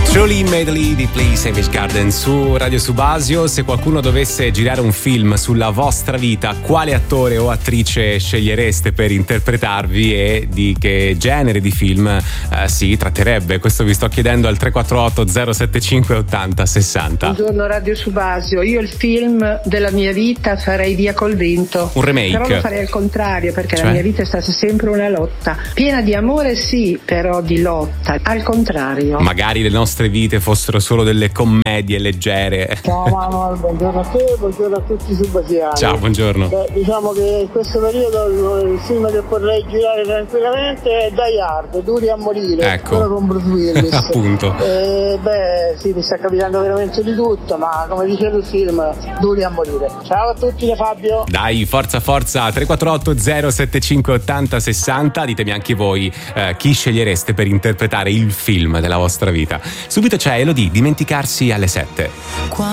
Truly Medley di Please Amish Garden su Radio Subasio. Se qualcuno dovesse girare un film sulla vostra vita, quale attore o attrice scegliereste per interpretarvi e di che genere di film si tratterebbe? Questo vi sto chiedendo al 348 075 80 60. Buongiorno Radio Subasio, io il film della mia vita farei Via col vento. Un remake? Però lo farei al contrario, perché Cioè? la mia vita è stata sempre una lotta. Piena di amore sì, però di lotta. Al contrario. Magari le nostre vite fossero solo delle commedie leggere. Ciao Manuel, buongiorno a te, buongiorno a tutti i subasiani. Ciao, buongiorno. Diciamo che in questo periodo il film che vorrei girare tranquillamente è Die Hard, Duri a morire, Ecco. quello con Bruce Willis. Appunto. Sì, mi sta capitando veramente di tutto, ma come dicevo il film, Duri a morire. Ciao a tutti da Fabio. Dai, forza 348 075 80 60. Ditemi anche voi chi scegliereste per interpretare il film della vostra vita. Subito c'è Elodie, Dimenticarsi alle 7.